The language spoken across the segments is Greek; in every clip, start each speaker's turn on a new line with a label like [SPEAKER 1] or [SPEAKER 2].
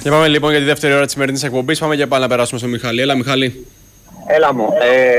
[SPEAKER 1] Και πάμε λοιπόν για τη δεύτερη ώρα της σημερινής εκπομπής. Πάμε και πάλι να περάσουμε στο Μιχάλη. Έλα, Μιχάλη.
[SPEAKER 2] Έλα μου.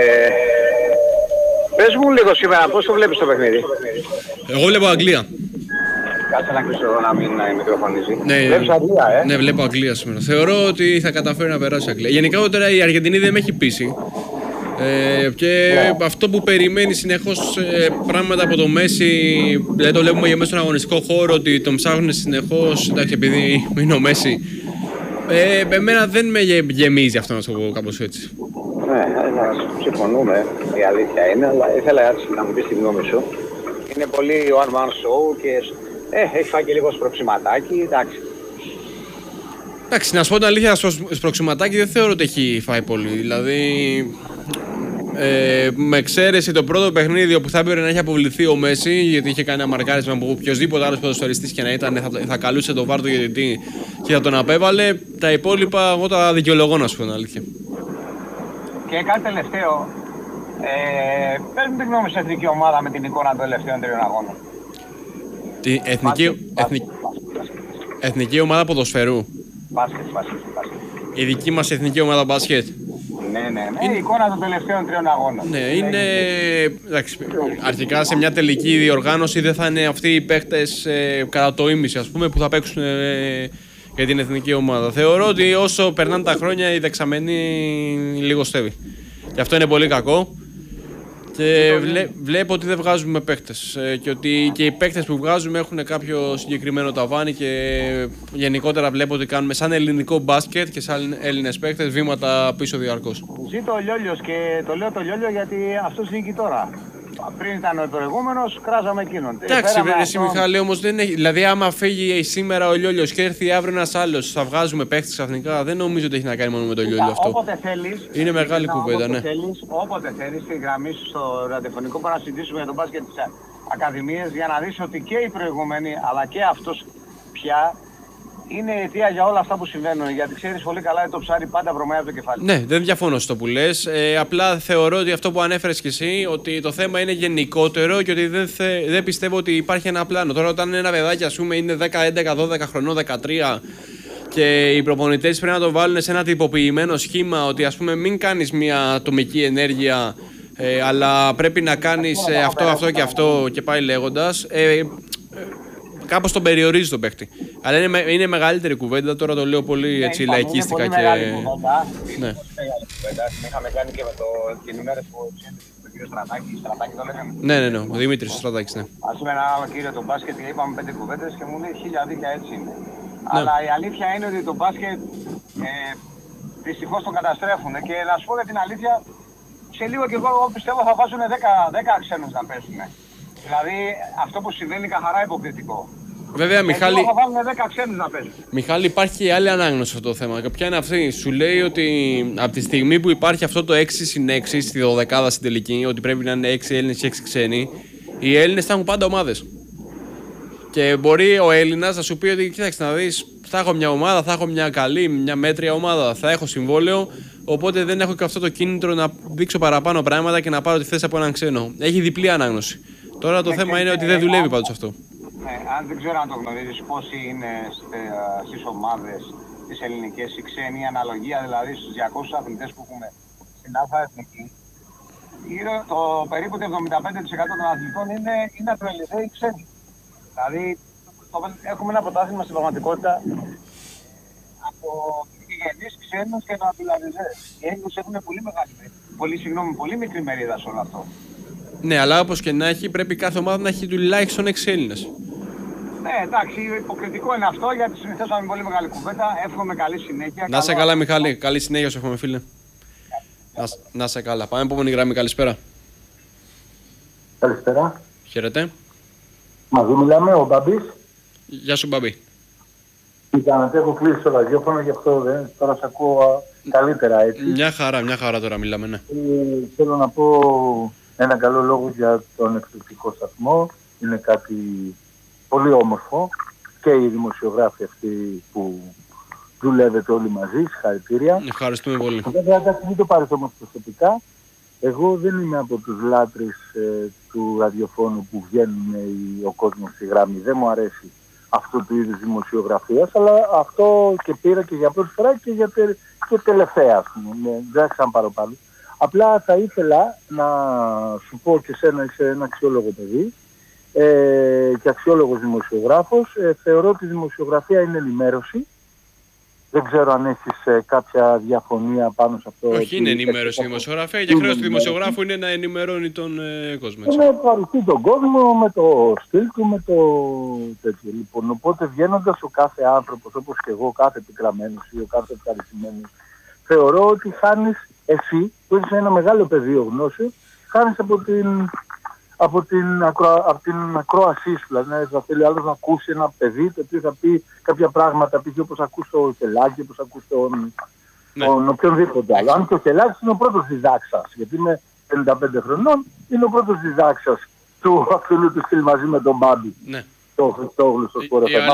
[SPEAKER 2] Πες μου λίγο σήμερα, πώς το βλέπεις το παιχνίδι?
[SPEAKER 1] Εγώ βλέπω Αγγλία.
[SPEAKER 2] Κάτσε να κλείσω εδώ να μην μικροφωνίζει.
[SPEAKER 1] Ναι,
[SPEAKER 2] βλέπεις Αγγλία,
[SPEAKER 1] Ναι, βλέπω Αγγλία σήμερα. Θεωρώ ότι θα καταφέρει να περάσει η Αγγλία. Γενικότερα η Αργεντινή δεν με έχει πείσει. Και αυτό που περιμένει συνεχώς πράγματα από το Μέση, δηλαδή το βλέπουμε για μέσα στον αγωνιστικό χώρο ότι τον ψάχνουν συνεχώς, εντάξει, επειδή είναι ο Μέση. Εμένα δεν με γεμίζει αυτό, να το πω κάπως έτσι.
[SPEAKER 2] Ναι, συμφωνούμε, η αλήθεια είναι, αλλά ήθελα έτσι να μου πεις τη γνώμη σου. Είναι πολύ one man show και έχει φάει και λίγο σπροξηματάκι, εντάξει.
[SPEAKER 1] Εντάξει, να σου πω την αλήθεια, σπροξηματάκι δεν θεωρώ ότι έχει φάει πολύ. Δηλαδή, με εξαίρεση το πρώτο παιχνίδι όπου θα έπρεπε να έχει αποβληθεί ο Μέση, γιατί είχε κάνει ένα μαρκάρισμα από οποιοδήποτε άλλος ποδοσφαιριστής και να ήταν, θα καλούσε το βάρ του διαιτητή και θα τον απέβαλε. Τα υπόλοιπα εγώ τα δικαιολογώ, να σου πω την αλήθεια.
[SPEAKER 2] Και κάτι τελευταίο. Πες μου τη γνώμη σε εθνική ομάδα με την εικόνα των τελευταίων 3 αγώνων.
[SPEAKER 1] Εθνική ομάδα ποδοσφαιρού.
[SPEAKER 2] Μπάσκετ.
[SPEAKER 1] Η δική μας εθνική ομάδα μπάσκετ.
[SPEAKER 2] Ναι, η εικόνα των τελευταίων 3 αγώνων.
[SPEAKER 1] Ναι, είναι. Εντάξει, αρχικά σε μια τελική διοργάνωση δεν θα είναι αυτοί οι παίκτες κατά το ίμιση, ας πούμε, που θα παίξουν για την εθνική ομάδα. Θεωρώ ότι όσο περνάνε τα χρόνια η δεξαμενή λιγοστεύει. Και αυτό είναι πολύ κακό. Και βλέπω ότι δεν βγάζουμε παίκτες και ότι και οι παίκτες που βγάζουμε έχουν κάποιο συγκεκριμένο ταβάνι και γενικότερα βλέπω ότι κάνουμε σαν ελληνικό μπάσκετ και σαν Έλληνες παίκτες βήματα πίσω διαρκώς.
[SPEAKER 2] Ζήτω ο Λιόλιος και το λέω το Λιόλιο γιατί αυτός νίκη τώρα. Πριν ήταν ο προηγούμενος, κράζαμε εκείνον.
[SPEAKER 1] Εντάξει, εσύ Μιχάλη, όμως δεν έχει. Δηλαδή, άμα φύγει σήμερα ο Λιόλιος και έρθει αύριο ένας άλλος, θα βγάζουμε παίχτες ξαφνικά. Δεν νομίζω ότι έχει να κάνει μόνο με τον Λιόλιο αυτό.
[SPEAKER 2] Όποτε θέλεις.
[SPEAKER 1] Είναι μεγάλη κουβέντα, ναι.
[SPEAKER 2] Όποτε θέλεις, στη γραμμή σου στο ραδιοφωνικό μπορούμε να συζητήσουμε για τον μπάσκετ της Ακαδημίας για να δεις ότι και οι προηγούμενοι αλλά και αυτός πια είναι αιτία για όλα αυτά που συμβαίνουν. Γιατί ξέρεις πολύ καλά ότι το ψάρι πάντα βρωμάει από το κεφάλι.
[SPEAKER 1] Ναι, δεν διαφωνώ στο που λες. Απλά θεωρώ ότι αυτό που ανέφερες κι εσύ, ότι το θέμα είναι γενικότερο και ότι δεν πιστεύω ότι υπάρχει ένα πλάνο. Τώρα, όταν ένα παιδάκι, ας πούμε, είναι 10, 11, 12 χρονών, 13 και οι προπονητές πρέπει να το βάλουν σε ένα τυποποιημένο σχήμα, ότι ας πούμε μην κάνεις μια ατομική ενέργεια, αλλά πρέπει να κάνεις αυτό και αυτό και πάει λέγοντας. Κάπως τον περιορίζει τον παίκτη. Αλλά είναι μεγαλύτερη κουβέντα, τώρα το λέω πολύ έτσι λαϊκίστικα και.
[SPEAKER 2] Ναι. Είχαμε κάνει και με την ημέρα που τον κύριο Στρατάκη το λέγαμε.
[SPEAKER 1] Ναι, ο Δημήτρης Στρατάκης, ναι.
[SPEAKER 2] Ας πούμε ένα άλλο κύριο το μπάσκετ και είπαμε 5 κουβέντες και μου λέει 1000 δίκια, έτσι είναι. Αλλά η αλήθεια είναι ότι το μπάσκετ δυστυχώς τον καταστρέφουν και να σου πω για την αλήθεια, σε λίγο και εγώ πιστεύω θα βάζουν 10 ξένους να πέσουν. Δηλαδή αυτό που συμβαίνει καθαρά υποκριτικό.
[SPEAKER 1] Βέβαια, Μιχάλη,
[SPEAKER 2] θα βάλουν 10 ξένους να παίζουν.
[SPEAKER 1] Μιχάλη, υπάρχει και άλλη ανάγνωση σε αυτό το θέμα. Και ποια είναι αυτή? Σου λέει ότι από τη στιγμή που υπάρχει αυτό το 6-6 στη 12η στην τελική, ότι πρέπει να είναι 6 Έλληνες και 6 ξένοι, οι Έλληνες θα έχουν πάντα ομάδες. Και μπορεί ο Έλληνας να σου πει ότι κοίταξε να δεις, θα έχω μια ομάδα, θα έχω μια καλή, μια μέτρια ομάδα, θα έχω συμβόλαιο. Οπότε δεν έχω και αυτό το κίνητρο να δείξω παραπάνω πράγματα και να πάρω τη θέση από έναν ξένο. Έχει διπλή ανάγνωση. Τώρα το θέμα είναι ότι δεν δουλεύει πάντως αυτό.
[SPEAKER 2] Αν δεν ξέρω αν το γνωρίζεις, πόσοι είναι στις ομάδες τις ελληνικές οι ξένοι, η αναλογία δηλαδή στους 200 αθλητές που έχουμε στην ΑΕ Εθνική, το περίπου το 75% των αθλητών είναι ατροελιδαίοι ξένοι. Δηλαδή έχουμε ένα πρωτάθλημα στην πραγματικότητα από γηγενείς ξένους και νοτιλανιζές. Οι Έλληνες έχουν πολύ μικρή μερίδα σε όλο αυτό.
[SPEAKER 1] Ναι, αλλά όπως και να έχει, πρέπει κάθε ομάδα να έχει τουλάχιστον 6 Έλληνες.
[SPEAKER 2] Ναι, εντάξει, υποκριτικό είναι αυτό γιατί συνηθίσαμε πολύ μεγάλη κουβέντα. Εύχομαι καλή συνέχεια.
[SPEAKER 1] Να σε καλά, Μιχάλη. Καλή συνέχεια σου εύχομαι, φίλε. Να σε καλά. Πάμε επόμενη γραμμή. Καλησπέρα.
[SPEAKER 3] Καλησπέρα.
[SPEAKER 1] Χαίρετε.
[SPEAKER 3] Μαζί μιλάμε, ο Μπαμπής.
[SPEAKER 1] Γεια σου, Μπαμπή.
[SPEAKER 3] Τι κάνετε, έχω κλείσει το ραδιόφωνο, γι' αυτό τώρα σε ακούω καλύτερα, έτσι.
[SPEAKER 1] Μια χαρά τώρα μιλάμε, ναι.
[SPEAKER 3] Θέλω να πω ένα καλό λόγο για τον εκπληκτικό σταθμό. Είναι κάτι πολύ όμορφο και οι δημοσιογράφοι αυτοί που δουλεύετε όλοι μαζί, συγχαρητήρια.
[SPEAKER 1] Ευχαριστούμε πολύ.
[SPEAKER 3] Βέβαια, εντάξει, μην το πάρεις όμως προσωπικά. Εγώ δεν είμαι από τους λάτρεις του ραδιοφώνου που βγαίνουν ο κόσμος στη γραμμή. Δεν μου αρέσει αυτού του είδους δημοσιογραφίας, αλλά αυτό και πήρα και για πρώτη φορά και τελευταία, ας πούμε. Δεν θα ξαναπάρω πάλι. Απλά θα ήθελα να σου πω και εσένα, είσαι ένα αξιόλογο παιδί και αξιόλογος δημοσιογράφος. Θεωρώ ότι η δημοσιογραφία είναι ενημέρωση. Δεν ξέρω αν έχεις κάποια διαφωνία πάνω σε αυτό.
[SPEAKER 1] Όχι, είναι ενημέρωση η δημοσιογραφία και χρέος του δημοσιογράφου είναι να ενημερώνει τον κόσμο.
[SPEAKER 3] Να ευχαριστεί τον κόσμο με το στυλ του, με το τέτοιο. Λοιπόν, οπότε βγαίνοντας ο κάθε άνθρωπος, όπως και εγώ, κάθε επικραμμένος ή ο κάθε ευχαριστημένος, θεωρώ ότι χάνεις εσύ, που είσαι ένα μεγάλο πεδίο γνώσεων, χάνεις από την ακρόασή σου. Δηλαδή, θα θέλει άλλος να ακούσει ένα παιδί το οποίο θα πει κάποια πράγματα, π.χ. όπως ακούς το Χελάκη, όπως ακούς τον οποιονδήποτε άλλο. Αν και ο Χελάκης είναι ο πρώτος διδάξας, γιατί είμαι 55 χρονών, είναι ο πρώτος διδάξας του αυτού του στυλ μαζί με τον Μπάμπη.
[SPEAKER 1] Ναι.
[SPEAKER 3] Το Χριστόγλου στο Σκορεφέ.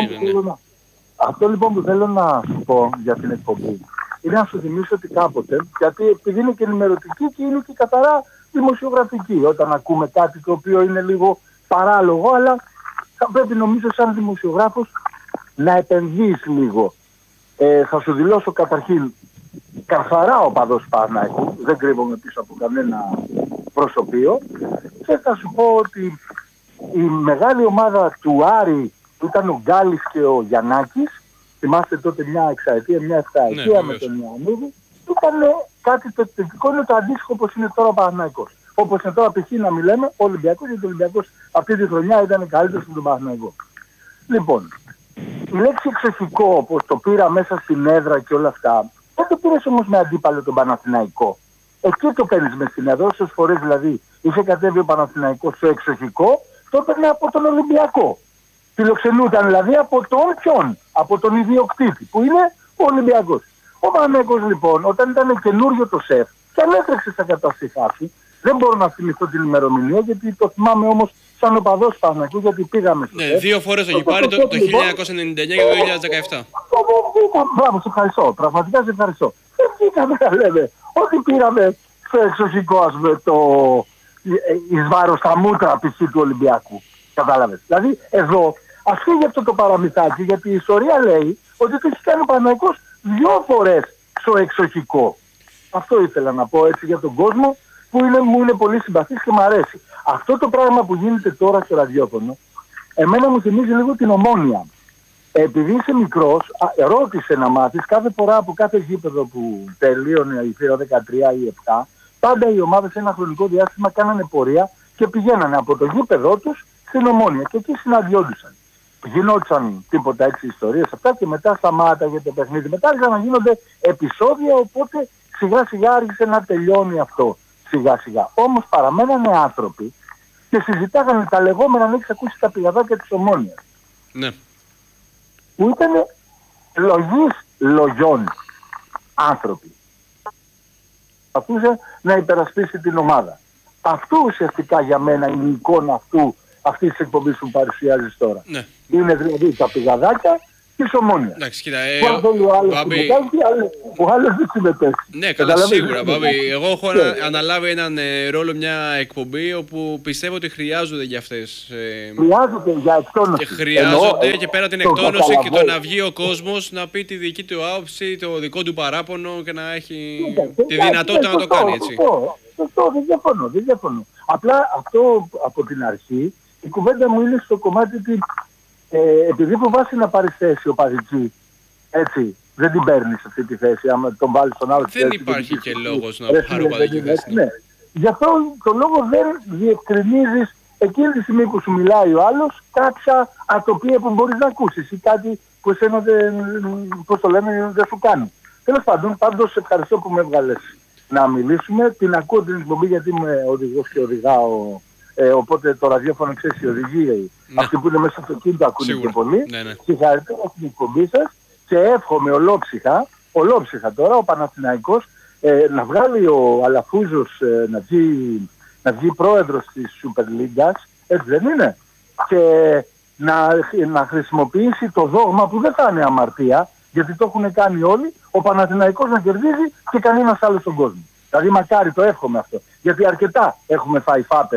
[SPEAKER 3] Αυτό λοιπόν που θέλω να σου πω για την εκπομπή είναι να σου θυμίσω ότι κάποτε, γιατί επειδή είναι και ενημερωτική και είναι και καθαρά δημοσιογραφική, όταν ακούμε κάτι το οποίο είναι λίγο παράλογο, αλλά θα πρέπει νομίζω σαν δημοσιογράφος να επενδύεις λίγο. Θα σου δηλώσω καταρχήν καθαρά οπαδός Παναθηναϊκού, δεν κρύβομαι πίσω από κανένα προσωπείο, και θα σου πω ότι η μεγάλη ομάδα του Άρη που ήταν ο Γκάλης και ο Γιαννάκης, θυμάστε τότε μια εξαετία, μια εφταετία με τον Ιωαννίδη, ήταν κάτι το θετικό, είναι το αντίστοιχο όπως είναι τώρα ο Παναθηναϊκός. Όπως είναι τώρα π.χ. να μιλάμε ο Ολυμπιακός, γιατί ο Ολυμπιακός αυτή τη χρονιά ήταν καλύτερος από τον Παναθηναϊκό. Λοιπόν, η λέξη εξοχικό, όπως το πήρα μέσα στην έδρα και όλα αυτά, δεν το πήρες όμως με αντίπαλο τον Παναθηναϊκό. Εκεί το παίρνεις με στην έδρα, όσες φορές δηλαδή είχε κατέβει ο Παναθηναϊκός στο εξοχικό, το έπαιρνε από τον Ολυμπιακό. Φιλοξενούταν δηλαδή από τον ποιον, από τον ιδιοκτήτη, που είναι ο Ολυμπιακός. Ο Παναθηναϊκός λοιπόν, όταν ήταν καινούριο το ΣΕΦ, και ανέτρεξε στα καταστήχά του, δεν μπορώ να θυμηθώ την ημερομηνία, γιατί το θυμάμαι όμως σαν οπαδός Παναθηναϊκού, γιατί πήγαμε στο ΣΕΦ.
[SPEAKER 1] Δύο φορές το έχει πάρει το 1999 και το 2017.
[SPEAKER 3] Μπράβο, σε ευχαριστώ. Πραγματικά σε ευχαριστώ. Δεν βγήκαμε να λέμε ότι πήραμε στο εξοχικό, ας πούμε, εις βάρος τα μούτρα π.χ. του Ολυμπιακού. Κατάλαβες. Δηλαδή εδώ ας φύγει αυτό το παραμυθάκι, γιατί η ιστορία λέει ότι το έχει κάνει ο Παναθηναϊκός 2 φορές στο εξοχικό. Αυτό ήθελα να πω έτσι για τον κόσμο που μου είναι πολύ συμπαθής και μου αρέσει. Αυτό το πράγμα που γίνεται τώρα στο ραδιόφωνο, εμένα μου θυμίζει λίγο την Ομόνοια. Επειδή είσαι μικρός, ρώτησε να μάθεις κάθε φορά από κάθε γήπεδο που τελείωνε η θύρα 13 ή 7, πάντα οι ομάδες σε ένα χρονικό διάστημα κάνανε πορεία και πηγαίνανε από το γήπεδό τους στην Ομόνοια και εκεί συναντιόντουσαν. Γινόντουσαν τίποτα έτσι ιστορίες αυτά και μετά σταμάταγε το παιχνίδι. Μετά άρχισαν να γίνονται επεισόδια, οπότε σιγά σιγά άρχισε να τελειώνει αυτό. Σιγά σιγά. Όμως παραμένανε άνθρωποι και συζητάγανε τα λεγόμενα, αν έχεις ακούσει τα πηγαδάκια της Ομόνοιας.
[SPEAKER 1] Ναι.
[SPEAKER 3] Που ήταν λογής λογιών άνθρωποι. Αφούσε να υπερασπίσει την ομάδα. Αυτό ουσιαστικά για μένα είναι η εικόνα αυτής της εκπομπής που παρουσιάζεις τώρα.
[SPEAKER 1] Ναι.
[SPEAKER 3] Είναι δηλαδή τα πηγαδάκια της Ομόνοιας.
[SPEAKER 1] Εντάξει, κοίτα,
[SPEAKER 3] ο άλλος δεν συμμετέχει.
[SPEAKER 1] Ναι, καλά, σίγουρα, Μπάμπη. Εγώ έχω αναλάβει έναν ρόλο, μια εκπομπή όπου πιστεύω ότι χρειάζονται για αυτές.
[SPEAKER 3] Χρειάζονται για εκτόνωση.
[SPEAKER 1] Και χρειάζονται και πέρα την εκτόνωση και το να βγει ο κόσμος να πει τη δική του άποψη, το δικό του παράπονο και να έχει τη δυνατότητα να το κάνει έτσι.
[SPEAKER 3] Σωστό, δεν διαφωνώ. Απλά αυτό από την αρχή η κουβέντα μου είναι στο κομμάτι ότι επειδή φοβάσαι να πάρεις θέση οπαδική, έτσι, δεν την παίρνεις αυτή τη θέση, άμα τον βάλεις στον άλλο.
[SPEAKER 1] Δεν υπάρχει και λόγος να πάρω οπαδική θέση.
[SPEAKER 3] Ναι. Γι' αυτό το λόγο δεν διευκρινίζεις εκείνη τη στιγμή που σου μιλάει ο άλλος κάποια ατοπία που μπορείς να ακούσεις ή κάτι που εσένα δεν σου κάνει. Τέλος πάντων, πάντως ευχαριστώ που με έβγαλες να μιλήσουμε. Την ακούω την εκπομπή γιατί είμαι οδηγός και οδηγάω. Οπότε το ραδιόφωνο ξέρεις οι οδηγοί, αυτοί που είναι μέσα στο κίνητο ακούνε και πολύ. Συγχαρητήρια στην εκπομπή σας και εύχομαι ολόψυχα τώρα ο Παναθηναϊκός να βγάλει ο Αλαφούζος να βγει πρόεδρος της Super League, έτσι δεν είναι, και να χρησιμοποιήσει το δόγμα που δεν θα είναι αμαρτία, γιατί το έχουν κάνει όλοι, ο Παναθηναϊκός να κερδίζει και κανένας άλλος στον κόσμο. Δηλαδή μακάρι, το εύχομαι αυτό. Γιατί αρκετά έχουμε φάει φάπες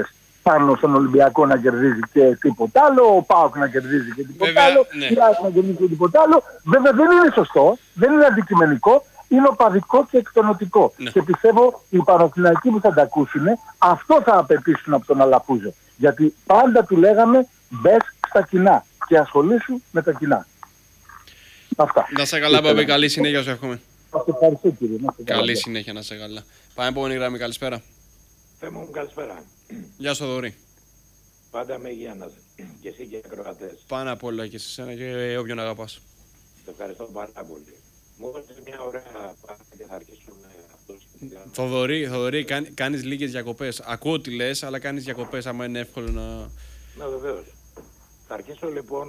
[SPEAKER 3] πάνω στον Ολυμπιακό να κερδίζει και τίποτα άλλο, ο ΠΑΟΚ να κερδίζει και τίποτα
[SPEAKER 1] Βέβαια,
[SPEAKER 3] άλλο,
[SPEAKER 1] ναι.
[SPEAKER 3] η ΑΕΚ να κερδίζει και τίποτα άλλο. Βέβαια δεν είναι σωστό, δεν είναι αντικειμενικό, είναι οπαδικό και εκτονοτικό.
[SPEAKER 1] Ναι.
[SPEAKER 3] Και πιστεύω οι Παναθηναϊκοί που θα τα ακούσουν, αυτό θα απαιτήσουν από τον Αλαφούζο. Γιατί πάντα του λέγαμε μπες στα κοινά και ασχολήσου με τα κοινά. Αυτά.
[SPEAKER 1] Να σε καλά, Μπαμπή, καλή συνέχεια σου εύχομαι.
[SPEAKER 3] Σας ευχαριστώ, κύριε. Να είστε καλά.
[SPEAKER 1] Καλή συνέχεια, να σε καλά. Πάμε επόμενη γραμμή, καλησπέρα.
[SPEAKER 4] Θέμο μου, καλησπέρα.
[SPEAKER 1] Γεια σου, Θοδωρή.
[SPEAKER 4] Πάντα με υγεία να είσαι. Και εσύ και οι ακροατές.
[SPEAKER 1] Πάνω απ' όλα και σε σένα και όποιον αγαπάς.
[SPEAKER 4] Σε ευχαριστώ πάρα πολύ. Μου έδωσες μια ωραία πάρα και θα αρχίσουμε αυτό.
[SPEAKER 1] Θοδωρή, κάνεις λίγες διακοπές. Ακούω τι λες, αλλά κάνεις διακοπές, άμα είναι εύκολο να...
[SPEAKER 4] Ναι, βεβαίως. Θα αρχίσω λοιπόν,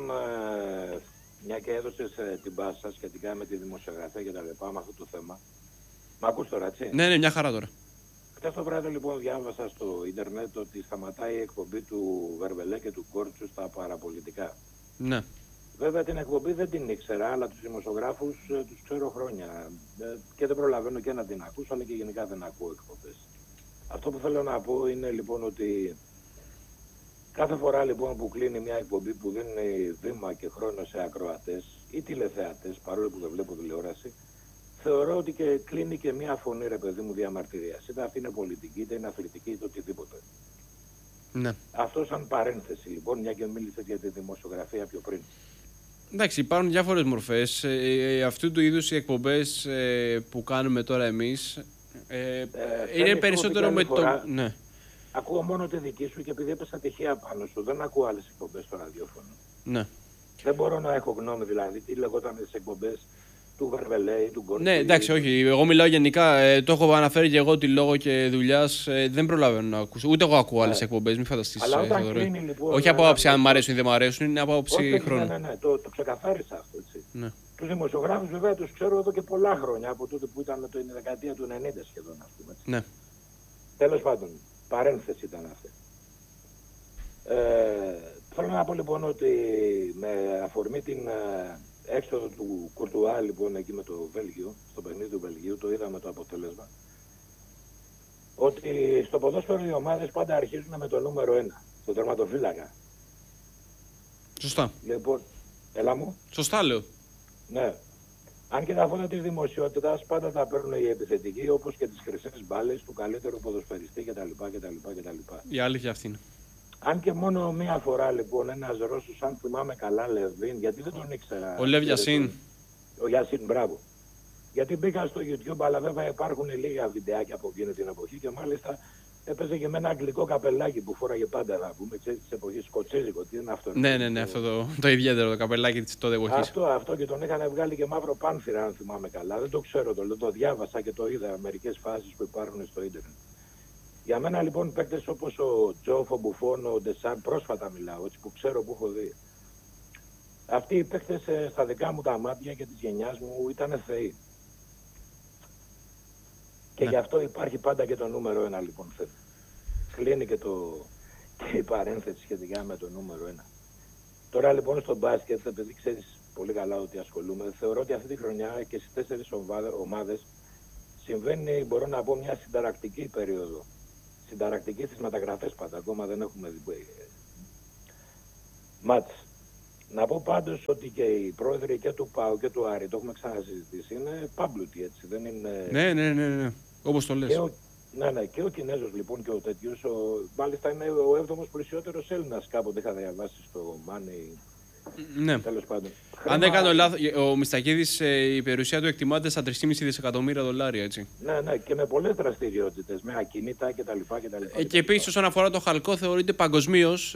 [SPEAKER 4] μια και έδωσες την πάσα σχετικά με τη δημοσιογραφία και τα λοιπά, με αυτό το θέμα. Μ' ακούς τώρα, έτσι?
[SPEAKER 1] Ναι, μια χαρά τώρα.
[SPEAKER 4] Χθες το βράδυ λοιπόν διάβασα στο ίντερνετ ότι σταματάει η εκπομπή του Βερβελέ και του Κόρτσου στα παραπολιτικά.
[SPEAKER 1] Ναι.
[SPEAKER 4] Βέβαια την εκπομπή δεν την ήξερα, αλλά τους δημοσιογράφους τους ξέρω χρόνια και δεν προλαβαίνω και να την ακούσω, αλλά και γενικά δεν ακούω εκπομπές. Αυτό που θέλω να πω είναι λοιπόν ότι κάθε φορά λοιπόν που κλείνει μια εκπομπή που δίνει βήμα και χρόνο σε ακροατές ή τηλεθεατές, παρόλο που δεν βλέπω τηλεόραση, θεωρώ ότι και κλείνει και μια φωνή, ρε παιδί μου, διαμαρτυρίας. Είτε αυτή είναι πολιτική, είτε είναι αθλητική, είτε οτιδήποτε.
[SPEAKER 1] Ναι.
[SPEAKER 4] Αυτό σαν παρένθεση λοιπόν, μια και μίλησε για τη δημοσιογραφία πιο πριν.
[SPEAKER 1] Εντάξει, υπάρχουν διάφορες μορφές. Αυτού του είδους οι εκπομπές που κάνουμε τώρα εμείς είναι περισσότερο με το... Ναι.
[SPEAKER 4] Ακούω μόνο τη δική σου και επειδή έπεσα τυχαία πάνω σου, δεν ακούω άλλες εκπομπές στο ραδιόφωνο.
[SPEAKER 1] Ναι.
[SPEAKER 4] Δεν μπορώ να έχω γνώμη δηλαδή, τι λεγόταν τις εκπομπές του Βερβελέ ή του Γκορτζή.
[SPEAKER 1] Ναι, εντάξει, όχι. Εγώ μιλάω γενικά. Το έχω αναφέρει και εγώ τη λόγω και δουλειά. Δεν προλαβαίνω να ακούσω. Ούτε εγώ ακούω άλλες εκπομπές, μην φανταστείς.
[SPEAKER 4] Αλλά όταν κλείνει, λοιπόν,
[SPEAKER 1] όχι από άποψη αν μ' αρέσουν ή δεν μ' αρέσουν, είναι από άποψη χρόνου.
[SPEAKER 4] Ναι, το ξεκαθάρισα αυτό. Έτσι.
[SPEAKER 1] Ναι.
[SPEAKER 4] Τους δημοσιογράφους βέβαια τους ξέρω εδώ και πολλά χρόνια, από τότε που ήταν το δεκαετία του 90 σχεδόν, ας πούμε. Έτσι.
[SPEAKER 1] Ναι.
[SPEAKER 4] Τέλος πάντων, παρένθεση ήταν αυτή. Θέλω να πω λοιπόν ότι με αφορμή την έξοδο του Κουρτουά λοιπόν εκεί με το Βέλγιο, στο παιχνίδι του Βελγίου, το είδαμε το αποτέλεσμα, ότι στο ποδόσφαιρο οι ομάδες πάντα αρχίζουν με το νούμερο 1, τον τερματοφύλακα.
[SPEAKER 1] Σωστά.
[SPEAKER 4] Λοιπόν, έλα μου.
[SPEAKER 1] Σωστά λέω.
[SPEAKER 4] Ναι. Αν και τα φώτα της δημοσιότητας πάντα τα παίρνουν οι επιθετικοί, όπως και τις χρυσές μπάλες του καλύτερου ποδοσφαιριστή κτλ.
[SPEAKER 1] Η αλήθεια αυτή είναι.
[SPEAKER 4] Αν και μόνο μία φορά λοιπόν ένας Ρώσος, αν θυμάμαι καλά, Λεβίν, γιατί δεν τον ήξερα.
[SPEAKER 1] Ο Λεβ Γιασίν.
[SPEAKER 4] Ο Γιασίν, μπράβο. Γιατί μπήκα στο YouTube, αλλά βέβαια υπάρχουν λίγα βιντεάκια από εκείνη την εποχή και μάλιστα έπαιζε και με ένα αγγλικό καπελάκι που φόραγε πάντα, να πούμε, της εποχής, σκοτσέζικο. Τι είναι αυτό?
[SPEAKER 1] Ναι, αυτό το ιδιαίτερο, το καπελάκι της τότε εποχής.
[SPEAKER 4] Αυτό και τον είχαν βγάλει και μαύρο πάνθυρα, αν θυμάμαι καλά. Δεν το ξέρω, το διάβασα και το είδα μερικές φάσεις που υπάρχουν στο ίντερνετ. Για μένα λοιπόν παίκτες όπως ο Τζόφ, ο Μπουφόν, ο Ντεσάν, πρόσφατα μιλάω, έτσι που ξέρω που έχω δει. Αυτοί οι παίκτες στα δικά μου τα μάτια και της γενιάς μου ήταν θεοί. Και γι' αυτό υπάρχει πάντα και το νούμερο 1 λοιπόν. Κλείνει και η παρένθεση σχετικά με το νούμερο 1. Τώρα λοιπόν στο μπάσκετ, επειδή ξέρεις πολύ καλά ότι ασχολούμαι, θεωρώ ότι αυτή τη χρονιά και στις 4 ομάδες συμβαίνει, μπορώ να πω, μια συνταρακτική περίοδο. Συνταρακτική στις μεταγραφές πάντα, ακόμα δεν έχουμε δει μάτς. Να πω πάντως ότι και οι πρόεδροι και του ΠΑΟ και του Άρη, το έχουμε ξανασυζητήσει, είναι πάμπλουτοι, έτσι, δεν είναι...
[SPEAKER 1] Ναι, όπως το λες.
[SPEAKER 4] Και ο Κινέζος λοιπόν και ο τέτοιος, μάλιστα είναι ο 7ος πλουσιότερος Έλληνας, κάποτε είχα διαβάσει στο Money.
[SPEAKER 1] Ναι.
[SPEAKER 4] Τέλος πάντων.
[SPEAKER 1] Αν δεν κάνω λάθος, ο Μιστακίδης η περιουσία του εκτιμάται στα 3,5 δισεκατομμύρια δολάρια, έτσι.
[SPEAKER 4] Ναι, και με πολλές δραστηριότητες, με ακίνητα κτλ.
[SPEAKER 1] Και επίσης όσον αφορά το Χαλκό, θεωρείται παγκοσμίως,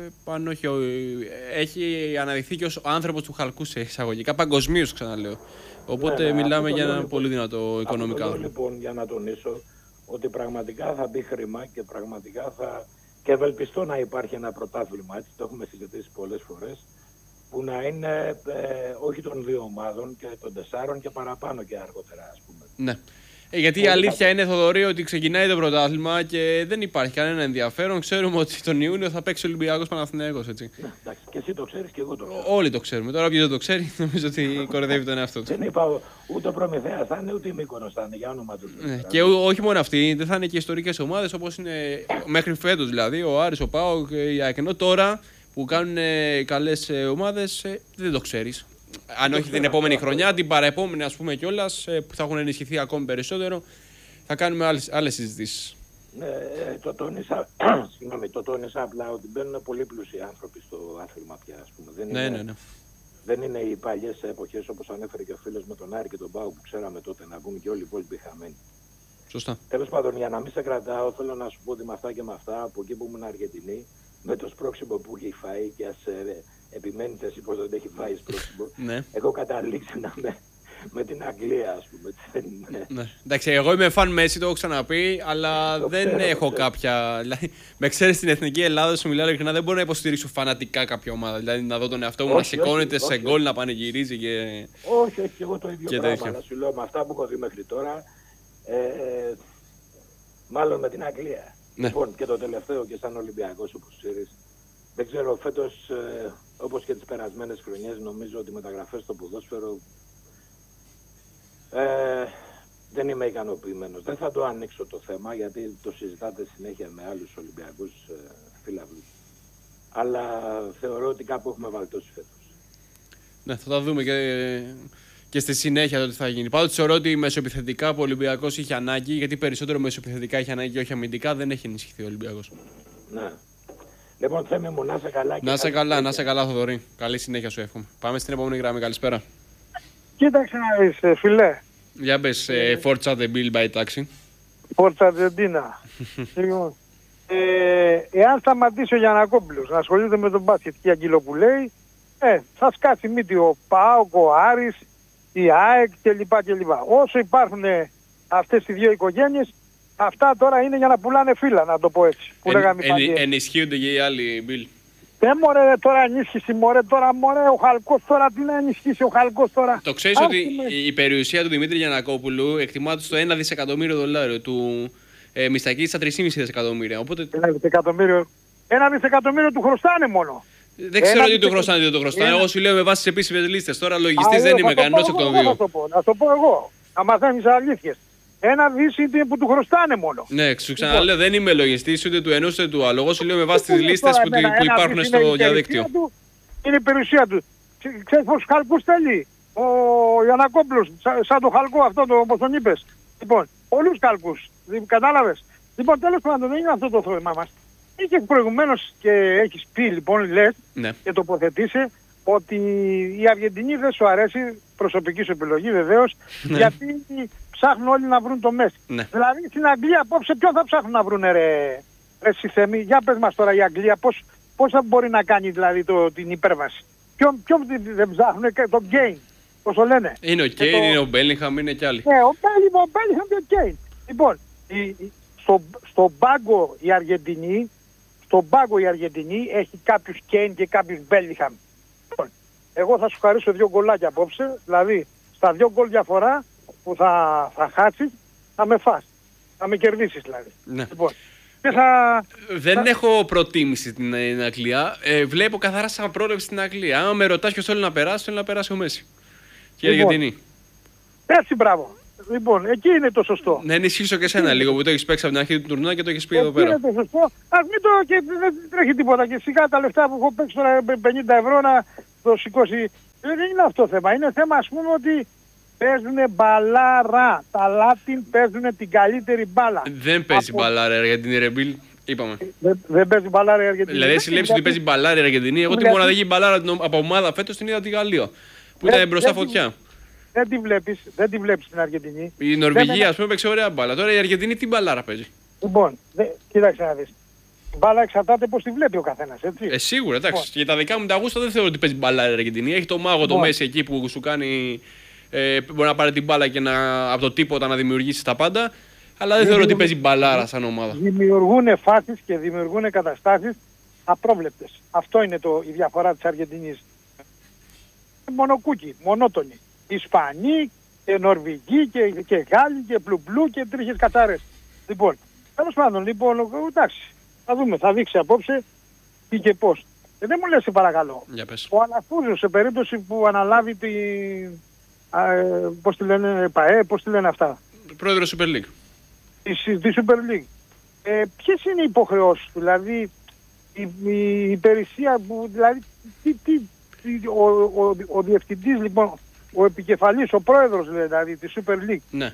[SPEAKER 1] έχει αναδειχθεί και ως ο άνθρωπος του Χαλκού σε εισαγωγικά, παγκοσμίως ξαναλέω. Οπότε μιλάμε για ένα πολύ δυνατό οικονομικά.
[SPEAKER 4] Αυτό λοιπόν για να τονίσω ότι πραγματικά θα μπει χρήμα και πραγματικά θα... και ευελπιστώ να υπάρχει ένα πρωτάθλημα, έτσι το έχουμε συζητήσει πολλές φορές, που να είναι όχι των 2 ομάδων και των 4 και παραπάνω και αργότερα, ας πούμε.
[SPEAKER 1] Ναι. Γιατί η αλήθεια είναι, Θοδωρή, ότι ξεκινάει το πρωτάθλημα και δεν υπάρχει κανένα ενδιαφέρον. Ξέρουμε ότι τον Ιούνιο θα παίξει ο Ολυμπιακός Παναθηναϊκός, έτσι.
[SPEAKER 4] Ναι, εντάξει, και εσύ το ξέρεις και εγώ το ξέρω.
[SPEAKER 1] Όλοι το ξέρουμε. Τώρα, όποιος δεν το ξέρει, νομίζω ότι κοροϊδεύει τον εαυτό του.
[SPEAKER 4] Δεν είπα ούτε ο Προμηθέας θα είναι, ούτε η Μύκονος θα είναι, για όνομα του.
[SPEAKER 1] Και όχι μόνο αυτοί, δεν θα είναι και ιστορικές ομάδες όπως είναι μέχρι φέτος, δηλαδή ο Άρης, ο ΠΑΟΚ, η ΑΕΚ. Ενώ τώρα που κάνουν καλές ομάδες, δεν το ξέρεις. Αν όχι την επόμενη χρονιά, την παραεπόμενη, ας πούμε, κιόλας, που θα έχουν ενισχυθεί ακόμη περισσότερο, θα κάνουμε άλλες συζητήσεις.
[SPEAKER 4] Το τόνισα απλά ότι μπαίνουν πολύ πλούσιοι άνθρωποι στο άθλημα πια, ας πούμε.
[SPEAKER 1] Ναι.
[SPEAKER 4] Δεν είναι οι παλιές εποχές όπως ανέφερε και ο φίλος με τον Άρη και τον Πάο που ξέραμε τότε να βγουν και όλοι οι υπόλοιποι χαμένοι.
[SPEAKER 1] Σωστά.
[SPEAKER 4] Τέλος πάντων, για να μην σε κρατάω, θέλω να σου πω ότι με αυτά και με αυτά, από εκεί που ήμουν Αργεντινή, με το σπρώξιμο που έχει φάει και ας επιμένετε εσύ πως δεν έχει φάει σπρώξιμο, έχω καταλήξει να με την Αγγλία, ας πούμε.
[SPEAKER 1] Ναι. Εντάξει, εγώ είμαι φαν Μέση, το έχω ξαναπεί, αλλά δεν έχω κάποια. Δηλαδή, με ξέρεις στην εθνική Ελλάδα, σου μιλάω ειλικρινά, δεν μπορώ να υποστηρίξω φανατικά κάποια ομάδα. Δηλαδή, να δω τον εαυτό μου να σηκώνεται σε γκολ, να πανηγυρίζει και.
[SPEAKER 4] Όχι, εγώ το ίδιο πράγμα. Αλλά σου λέω με αυτά που έχω δει μέχρι τώρα, μάλλον με την Αγγλία.
[SPEAKER 1] Ναι.
[SPEAKER 4] Λοιπόν, και το τελευταίο και σαν Ολυμπιακός, όπως ξέρεις, δεν ξέρω, φέτος, όπως και τις περασμένες χρονιές, νομίζω ότι οι μεταγραφές στο ποδόσφαιρο δεν είμαι ικανοποιημένος. Δεν θα το ανοίξω το θέμα, γιατί το συζητάτε συνέχεια με άλλους Ολυμπιακούς φίλαβλους. Αλλά θεωρώ ότι κάπου έχουμε βαλτώσει φέτος.
[SPEAKER 1] Ναι, θα τα δούμε και στη συνέχεια το τι θα γίνει. Πάντως θεωρώ ότι μεσοεπιθετικά ο Ολυμπιακός είχε ανάγκη, γιατί περισσότερο μεσοεπιθετικά είχε ανάγκη και όχι αμυντικά, δεν έχει ενισχυθεί ο Ολυμπιακός.
[SPEAKER 4] Ναι. Λοιπόν, Θέμη μου, να σε καλά.
[SPEAKER 1] Να σε καλά, Θοδωρή. Καλή συνέχεια σου εύχομαι. Πάμε στην επόμενη γραμμή. Καλησπέρα.
[SPEAKER 5] Κοίταξε να δεις, φιλέ.
[SPEAKER 1] Για πες, Forza the Bill by Taxi.
[SPEAKER 5] Forza Argentina. Λοιπόν, εάν σταματήσει ο Γιαννακόπουλος να ασχολείται με τον μπάσκετ και η Αγγελοπουλέη, θα σκάσει μύτη ο ΠΑΟΚ, ο Άρης, η ΑΕΚ κλπ. Όσο υπάρχουν αυτές οι δύο οικογένειες, αυτά τώρα είναι για να πουλάνε φύλλα, να το πω έτσι. Που
[SPEAKER 1] ενισχύονται και οι άλλοι, Bill.
[SPEAKER 5] Μωρέ τώρα ενίσχυση, μωρέ ο Χαλκός τώρα, τι να ενισχύσει ο Χαλκός τώρα.
[SPEAKER 1] Το ξέρεις ότι η περιουσία του Δημήτρη Γιαννακόπουλου εκτιμάται στο $1 δισεκατομμύριο δολάριο, του μιστακή στα 3,5 δισεκατομμύρια. Οπότε...
[SPEAKER 5] $1 δισεκατομμύριο του χρωστάνε μόνο.
[SPEAKER 1] Δεν ξέρω τι του χρωστάνε, δεν το χρωστάνε. Εγώ σου λέω με βάση τις επίσημες λίστες. Τώρα λογιστής δεν είμαι κανένας εκ των δύο.
[SPEAKER 5] Να το πω εγώ, να μαθαίνεις αλήθειες. $1 δις είναι που του χρωστάνε μόνο.
[SPEAKER 1] Ναι, σου ξαναλέω, δεν είμαι λογιστής ούτε του ενός ούτε του άλλου. Εγώ σου λέω με βάση τις λίστες που υπάρχουν στο διαδίκτυο.
[SPEAKER 5] Είναι η περιουσία του. Ξέρεις πόσους χαλκούς θέλει ο Γιαννακόπουλος, σαν το χαλκό αυτό, όπως τον είπες. Λοιπόν, πολλούς χαλκούς. Κατάλαβες. Λοιπόν, τέλος πάντων, δεν είναι αυτό το θέμα μας. Είχες προηγουμένως και έχεις πει, λοιπόν, λες και τοποθετήσει ότι η Αργεντινή δεν σου αρέσει, προσωπική σου επιλογή βεβαίως, γιατί ψάχνουν όλοι να βρουν το Μέση.
[SPEAKER 1] Ναι.
[SPEAKER 5] Δηλαδή στην Αγγλία απόψε ποιον θα ψάχνουν να βρουν ρε Θέμη. Για πες μας τώρα η Αγγλία πώς θα μπορεί να κάνει δηλαδή την υπέρβαση. Ποιον δεν ψάχνουν, τον Γκέιν, πώς το λένε.
[SPEAKER 1] Είναι ο Κέιν, είναι ο Μπέλιγχαμ, είναι κι άλλοι.
[SPEAKER 5] Ναι, ο Μπέλιγχαμ και ο Γκέιν. Λοιπόν, στον πάγκο η Αργεντινή έχει κάποιους Κέιν και κάποιους Μπέλιγχαμ. Λοιπόν, εγώ θα σου χαρίσω 2 γκολάκια απόψε, δηλαδή στα 2 γκολ διαφορά που θα χάσεις, θα με φας. Θα με κερδίσεις δηλαδή.
[SPEAKER 1] Ναι.
[SPEAKER 5] Λοιπόν,
[SPEAKER 1] δεν έχω προτίμηση στην Αγγλία. Βλέπω καθαρά σαν πρόληψη στην Αγγλία. Αν με ρωτάς ποιος θέλει να περάσει ο Μέση. Και η Αργεντινή.
[SPEAKER 5] Έτσι, μπράβο. Λοιπόν, εκεί είναι το σωστό.
[SPEAKER 1] Να ενισχύσω και εσένα λίγο που το έχεις παίξει από την αρχή του τουρνουά και το έχεις πει εδώ πέρα.
[SPEAKER 5] Είναι το σωστό. Ας μην το και δεν τρέχει τίποτα. Και σιγά τα λεφτά που έχω παίξει τώρα 50 ευρώ να το σηκώσει. Δεν είναι αυτό το θέμα. Είναι θέμα, ας πούμε, ότι παίζουνε μπαλάρα. Τα Λάτιν παίζουνε την καλύτερη μπάλα.
[SPEAKER 1] Δεν παίζει μπαλάρα η Αργεντινή, ρε Μπιλ. Είπαμε.
[SPEAKER 5] Δεν παίζει μπαλάρα η Αργεντινή.
[SPEAKER 1] Δηλαδή, εσύ λέψεις ότι παίζει μπαλάρα η Αργεντινή. Εγώ τη μοναδική μπαλάρα από ομάδα φέτος την είδα τη Γαλλία. Που ήταν μπροστά φωτιά.
[SPEAKER 5] Δεν τη βλέπεις την Αργεντινή.
[SPEAKER 1] Η Νορβηγία, ας πούμε, παίξει ωραία μπάλα. Τώρα η Αργεντινή τι μπαλάρα παίζει.
[SPEAKER 5] Λοιπόν, κοίταξε να δεις. Η μπάλα εξαρτάται πώς τη βλέπει ο καθένας, έτσι.
[SPEAKER 1] Σίγουρα, εντάξει. Για τα δικά μου τα γούστα δεν θεωρώ ότι παίζει μπαλάρα η Αργεντινή. Έχει το μάγο το Μέση εκεί που σου κάνει. Μπορεί να πάρει την μπάλα και από το τίποτα να δημιουργήσει τα πάντα. Αλλά δεν θεωρώ ότι παίζει μπαλάρα σαν ομάδα.
[SPEAKER 5] Δημιουργούν φάσεις και δημιουργούν καταστάσεις απρόβλεπτες. Αυτό είναι η διαφορά της Αργεντινής. Μονοκούκι, μονότονη. Οι Ισπανοί και Νορβηγοί και Γάλλοι και Πλουπλού και τρίχες κατσάρες. Λοιπόν, τέλος πάντων, λοιπόν, εντάξει, θα δούμε, θα δείξει απόψε τι και πώς. Δεν μου λες, σε παρακαλώ, ο Αλαφούζος σε περίπτωση που αναλάβει πώς τη λένε, ΠΑΕ, πώς τη λένε αυτά.
[SPEAKER 1] Πρόεδρος Super League.
[SPEAKER 5] Τη Super League. Ποιες είναι οι υποχρεώσεις του, δηλαδή η υπηρεσία που, δηλαδή, ο διευθυντής, λοιπόν, ο επικεφαλής, ο πρόεδρος δηλαδή της Super League,
[SPEAKER 1] ναι.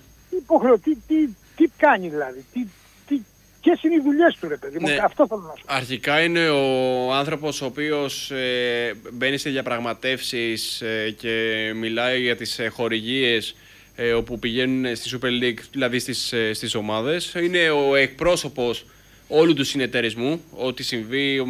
[SPEAKER 5] Τι κάνει δηλαδή, ποιες είναι οι δουλειές του, ρε παιδί μου, αυτό θέλω να σου πω.
[SPEAKER 1] Αρχικά είναι ο άνθρωπος ο οποίος μπαίνει σε διαπραγματεύσεις και μιλάει για τις χορηγίες όπου πηγαίνουν στη Super League, δηλαδή στις ομάδες. Είναι ο εκπρόσωπος όλου του συνεταιρισμού, ό,τι συμβεί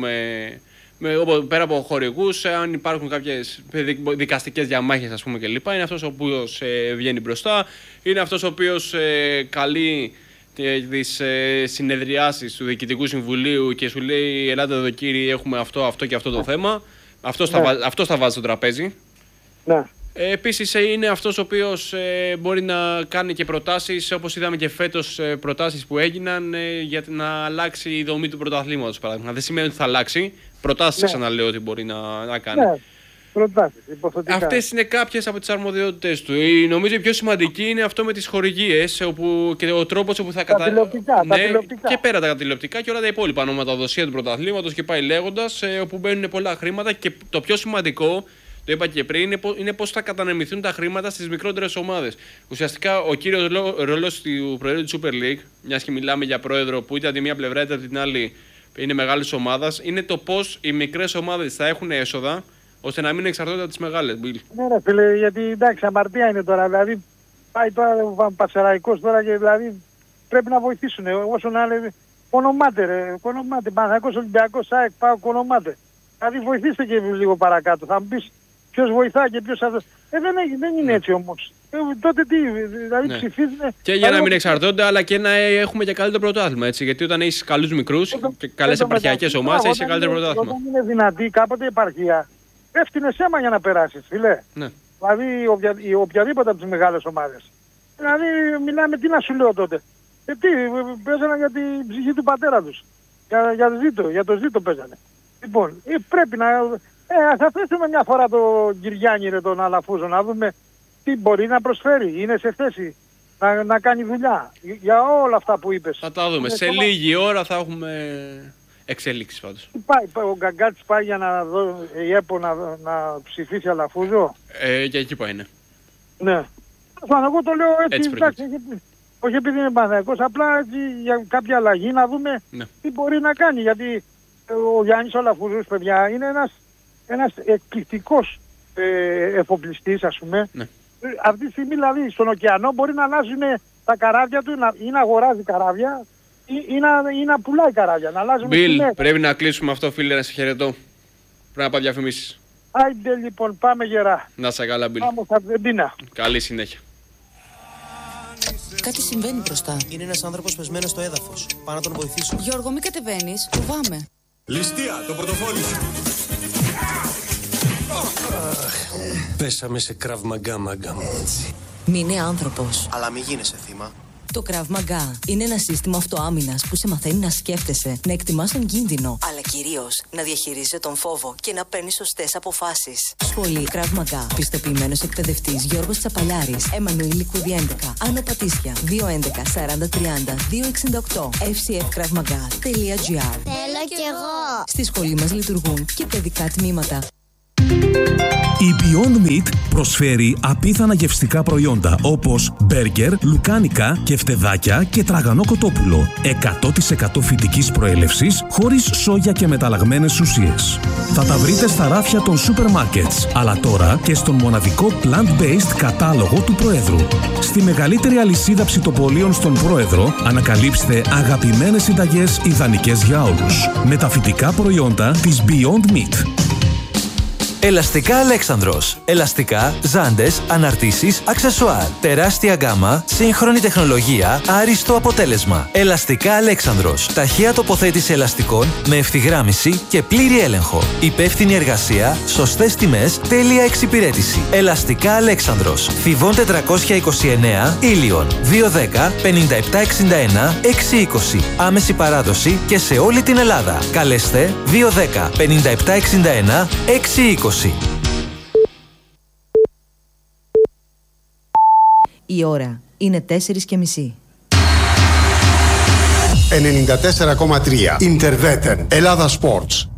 [SPEAKER 1] πέρα από χορηγούς, αν υπάρχουν κάποιες δικαστικές διαμάχες, ας πούμε, κλπ. Είναι αυτός ο οποίος βγαίνει μπροστά, είναι αυτός ο οποίος καλεί τις συνεδριάσεις του Διοικητικού Συμβουλίου και σου λέει ελάτε εδώ κύριοι, έχουμε αυτό και αυτό το θέμα. Αυτός τα βάζει στο τραπέζι.
[SPEAKER 5] Ναι.
[SPEAKER 1] Επίσης είναι αυτός ο οποίος μπορεί να κάνει και προτάσεις, όπως είδαμε και φέτος προτάσεις που έγιναν για να αλλάξει η δομή του πρωταθλήματος, παράδειγμα. Δεν σημαίνει ότι θα αλλάξει, προτάσεις ξαναλέω ότι μπορεί να κάνει.
[SPEAKER 5] Ναι. Προτάσεις, υποθετικά.
[SPEAKER 1] Αυτές είναι κάποιες από τις αρμοδιότητες του. Νομίζω η πιο σημαντική είναι αυτό με τις χορηγίες και ο τρόπος όπου θα
[SPEAKER 5] τηλεοπτικά.
[SPEAKER 1] Και πέρα τα τηλεοπτικά και όλα τα υπόλοιπα ονοματοδοσία του πρωταθλήματος και πάει λέγοντας, όπου μπαίνουν πολλά χρήματα και το πιο σημαντικό, το είπα και πριν, είναι πώς θα κατανεμηθούν τα χρήματα στις μικρότερες ομάδες. Ουσιαστικά ο κύριος ρόλος του Προέδρου της Super League, μιας και μιλάμε για πρόεδρο που είτε από τη μία πλευρά είτε από την άλλη είναι μεγάλης ομάδας, είναι το πώς οι μικρές ομάδες θα έχουν έσοδα ώστε να μην εξαρτώνται από τις μεγάλες.
[SPEAKER 5] Ναι, ρε φίλε, γιατί εντάξει, αμαρτία είναι τώρα. Δηλαδή, πάει τώρα ο Πατσεραϊκός τώρα και δηλαδή πρέπει να βοηθήσουν. Όσο να λέει, ονομάται ρε, ονομάται. Παναθηναϊκός, Ολυμπιακός, ΑΕΚ, ΠΑΟΚ, ονομάται. Δηλαδή βοηθήστε και λίγο παρακάτω. Θα μου πεις ποιος βοηθάει και ποιος θα... δεν είναι έτσι όμως. Τότε τι, δηλαδή ψηφίζουν...
[SPEAKER 1] Και για να μην εξαρτώνται, αλλά και να έχουμε και καλύτερο πρωτάθλημα, έτσι. Γιατί όταν έχεις καλούς μικρούς και καλές επαρχιακές ομάδες, έχεις και καλύτερο πρωτάθλημα.
[SPEAKER 5] Όταν είναι δυνατή κάποτε η επαρχία, έφτιανε αίμα για να περάσεις, φίλε.
[SPEAKER 1] Ναι.
[SPEAKER 5] Δηλαδή οποιαδήποτε από τις μεγάλες ομάδες. Δηλαδή μιλάμε, τι να σου λέω τότε. Τι, παίζανε για την ψυχή του πατέρα τους. Για το Ζήτο παίζανε. Λοιπόν, πρέπει να... θα θέσουμε μια φορά τον Κυριάννη, ρε, τον Αλαφούζο, να δούμε τι μπορεί να προσφέρει. Είναι σε θέση να κάνει δουλειά για όλα αυτά που είπες.
[SPEAKER 1] Θα τα δούμε. Σε λίγη ώρα θα έχουμε εξελίξεις πάντως.
[SPEAKER 5] Ο Γκαγκάτης πάει για να δω η ΕΠΟ να ψηφίσει Αλαφούζο.
[SPEAKER 1] Και εκεί πάει, ναι.
[SPEAKER 5] Ναι. Εγώ το λέω έτσι, εντάξει, όχι επειδή είναι Παναθηναϊκός, απλά έτσι, για κάποια αλλαγή να δούμε τι μπορεί να κάνει. Γιατί ο Γιάννης Αλαφούζος, παιδιά, είναι ένας εκπληκτικός εφοπλιστής, ας πούμε. Ναι. Αυτή τη στιγμή δηλαδή στον ωκεανό μπορεί να αλλάζουν τα καράβια του ή να αγοράζει καράβια ή να πουλάει καράβια.
[SPEAKER 1] Μπιλ, πρέπει να κλείσουμε αυτό, φίλε, να σε χαιρετώ. Πρέπει να πάω διαφημίσεις.
[SPEAKER 5] Άιντε λοιπόν, πάμε γερά.
[SPEAKER 1] Να είσαι καλά, Μπιλ.
[SPEAKER 5] Πάμε στα Αργεντίνα.
[SPEAKER 1] Καλή συνέχεια.
[SPEAKER 6] Κάτι συμβαίνει μπροστά.
[SPEAKER 7] Είναι ένας άνθρωπος πεσμένος στο έδαφος. Πάω να τον βοηθήσω.
[SPEAKER 6] Γιώργο, μην κατεβαίνεις. Φοβάμαι.
[SPEAKER 8] Ληστεία, το πορτοφόλι σου. Πέσαμε σε Krav Maga, μάγκα μου.
[SPEAKER 6] Μην είναι άνθρωπος.
[SPEAKER 7] Αλλά μην γίνεσαι θύμα.
[SPEAKER 6] Το Krav Maga είναι ένα σύστημα αυτοάμυνας που σε μαθαίνει να σκέφτεσαι, να εκτιμάς τον κίνδυνο, αλλά κυρίως να διαχειρίζεσαι τον φόβο και να παίρνεις σωστές αποφάσεις. Σχολή Krav Maga. Πιστοποιημένος εκπαιδευτής Γιώργος Τσαπαλιάρης. Εμμανουήλ Λικούδη 11. Άνω Πατήσια. 211 40 30 268. fcfkravmaga.gr.
[SPEAKER 9] Θέλω κι εγώ.
[SPEAKER 6] Στη σχολή μας λειτουργούν και παιδικά τμήματα.
[SPEAKER 10] Η Beyond Meat προσφέρει απίθανα γευστικά προϊόντα όπως μπέργκερ, λουκάνικα, κεφτεδάκια και τραγανό κοτόπουλο. 100% φυτικής προέλευσης, χωρίς σόγια και μεταλλαγμένες ουσίες. Θα τα βρείτε στα ράφια των σούπερ μάρκετς, αλλά τώρα και στον μοναδικό plant-based κατάλογο του Προέδρου. Στη μεγαλύτερη αλυσίδα ψητοπολίων στον Πρόεδρο ανακαλύψτε αγαπημένες συνταγές ιδανικές για όλους. Με τα φυτικά προϊόντα της Beyond Meat.
[SPEAKER 9] Ελαστικά Αλέξανδρος. Ελαστικά, ζάντες, αναρτήσεις, αξεσουάρ. Τεράστια γκάμα, σύγχρονη τεχνολογία, άριστο αποτέλεσμα. Ελαστικά Αλέξανδρος. Ταχεία τοποθέτηση ελαστικών με ευθυγράμμιση και πλήρη έλεγχο. Υπεύθυνη εργασία, σωστές τιμές, τέλεια εξυπηρέτηση. Ελαστικά Αλέξανδρος. Θηβών 429, Ήλιον. 210 5761 620. Άμεση παράδοση και σε όλη την Ελλάδα. Καλέστε 210 5761 620.
[SPEAKER 6] Η ώρα είναι 4:30.
[SPEAKER 11] 94,3 Interveten Ελλάδα Sports.